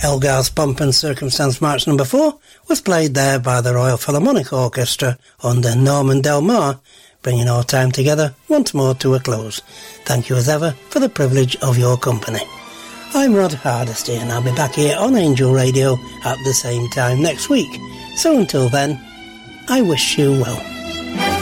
Elgar's Pomp and Circumstance March No. 4 was played there by the Royal Philharmonic Orchestra under Norman Del Mar, bringing our time together once more to a close. Thank you as ever for the privilege of your company. I'm Rod Hardesty and I'll be back here on Angel Radio at the same time next week. So until then, I wish you well.